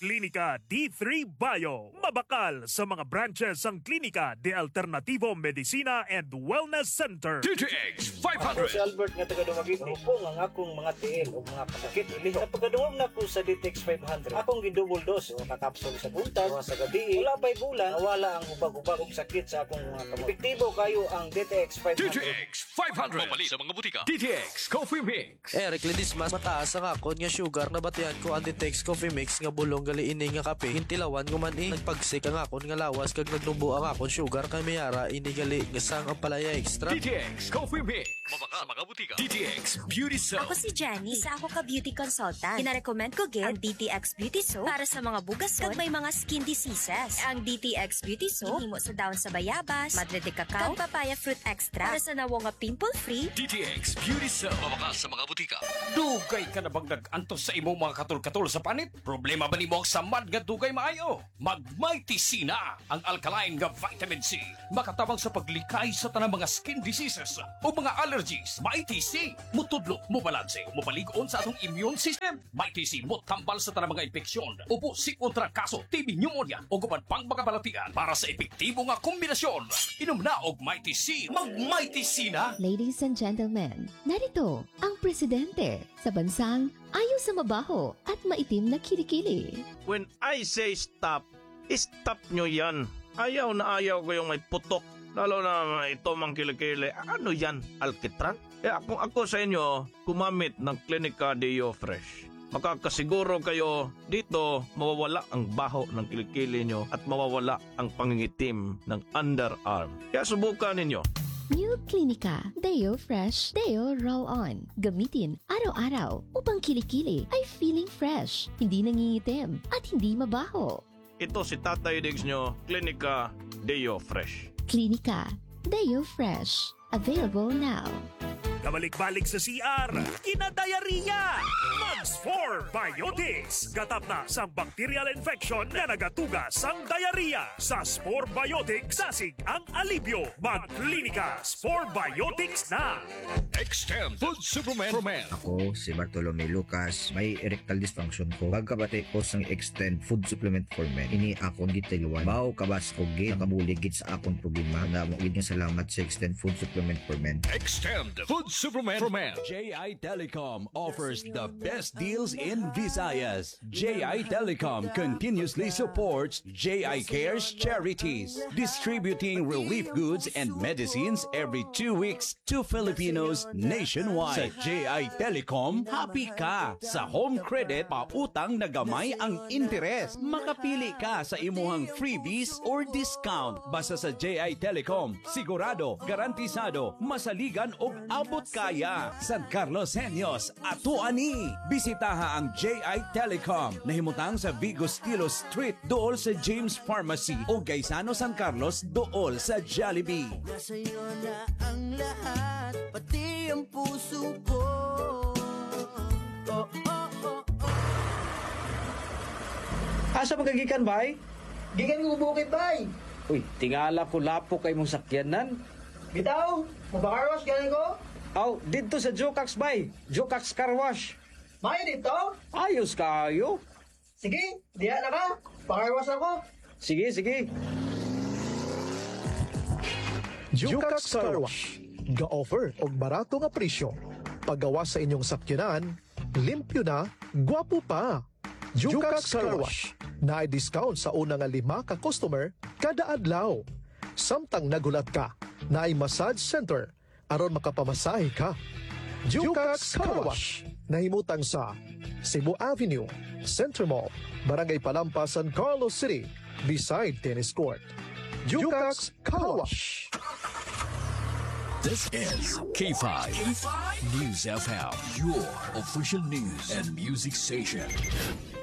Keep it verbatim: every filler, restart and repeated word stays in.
Klinika D three Bio. Mabakal sa mga branches ang Klinika de Alternativo Medicina and Wellness Center. D T X five hundred. Ako si Albert nga taga-dumagit. Rupong ang akong mga tiil o mga pasakit. Ili sa pagkadungog na ko sa D T X five hundred. Akong gidouble dose o kakapsol sa buntag o sa gabi. Wala pa'y bulan, nawala ang hubag-hubag o sakit sa akong mga kamot. Epektibo kayo ang D T X five hundred. D T X five hundred. Mabali sa mga butika. D T X Coffee Mix. Eric Lidis, mas mataas ang akon nga sugar na batihan ko ang D T X Coffee Mix nga bulong gali ini nga kape. Hintilawan ko man eh. Nagpagsik ang akon nga lawas kag nagnubo ang akon sugar kay mayara ini gali nga sang ang palaya extra. D T X Coffee Mix. Mabaka sa mga butika. D T X Beauty Soap. Ako si Jenny. Isa ako ka beauty consultant. Kina-recommend ko gid ang D T X Beauty Soap para sa mga bugas kag may mga skin diseases. Ang D T X Beauty Soap himo sa daon sa bayabas, madre de cacao, kag papaya fruit extra para sa nawo nga pimple-free. D T X Beauty Soap. Mabaka sa mga butika. Dugay ka na bang nag-antos sa imong mga katul-katul sa panit? Problema ba nimo ang samad nga dugay maayo? Mag-Mighty C na ang alkaline nga vitamin C. Makatabang sa paglikay sa tanang mga skin diseases o mga allergies. Mighty C. Mutudlo, mubalanse, mubalig-on sa atong immune system. Mighty C mo tambal sa tanang mga infeksyon. Upo si kontra kaso, T B pneumonia o guban pang mga balatian para sa epektibo nga kombinasyon. Inom na og Mighty C. Mag-Mighty C na. Ladies and gentlemen, narito ang presidente sa bansang ayaw sa mabaho at maitim na kilikili. When I say stop, stop nyo yan. Ayaw na ayaw ko yung may putok. Lalo na ito mang kilikili. Ano yan? Alkitran? Eh kung ako sa inyo, kumamit ng Klinika Deo Fresh. Makakasiguro kayo dito mawawala ang baho ng kilikili nyo at mawawala ang pangingitim ng underarm. Kaya subukan ninyo. New Klinika Deo Fresh Deo Roll-On. Gamitin araw-araw upang kilikili ay feeling fresh, hindi nangingitim at hindi mabaho. Ito si Tatay Diggs nyo, Klinika Deo Fresh. Klinika Deo Fresh. Available now. Kabalik-balik sa C R, kinadayariya! Mags four Biotics! Gatap na sa bacterial infection na nagatugas ang diarrhea. Sa Spore Biotics, sasig ang alibyo. Mag-Klinika Spore Biotics na! Extend Food Supplement for Men. Ako, si Bartolome Lucas, may erectile dysfunction ko. Pagkabati ko sang Extend Food Supplement for Men. Ini akong gitiluan. Bao kabas ko gid, nakabuligid sa akong problema. Na mo gid nga salamat sa Extend Food Supplement for Men. Extend Food Supplement for Men. J I Telecom offers the best deals in Visayas. J I Telecom continuously supports J I Cares charities, distributing relief goods and medicines every two weeks to Filipinos nationwide. Sa J I Telecom, happy ka! Sa home credit, pautang na gamay ang interes. Makapili ka sa imuhang freebies or discount. Basta sa J I Telecom, sigurado, garantisado, masaligan o abot kaya. San Carlos Senyos, ato ani. Bisitaha ang J I Telecom. Nahimutang sa Vigo Stilo Street, dool sa James Pharmacy o Gaisano San Carlos, dool sa Jollibee. Nasa'yo na ang lahat, pati ang puso ko. Oh, oh, oh, oh. Asa magagikan, bay? Gigan mo bukid, bay. Uy, tingala ko lapo kay mong sakyanan. Bitaw, mabakarwas ganin ko. Aw, dito sa Jokax, bay. Jokax Car Wash. Maya dito? Ayos kayo. Sige, diya na ka. Pakarwas ako. Sige, sige. Jukax Car Wash. Ga-offer og barato nga presyo. Paggawa sa inyong sakyanan, limpyo na, gwapo pa. Jukax Car Wash. Na ay discount sa una nga lima ka customer kada adlaw. Samtang nagulat ka, na ay massage center aron makapamasahe ka. Jukax Car Wash. Nahimutang sa Cebu Avenue, Center Mall, Barangay Palampas, San Carlos City, beside Tennis Court. Jukax Car Wash. This is K five News F M, your official news and music station.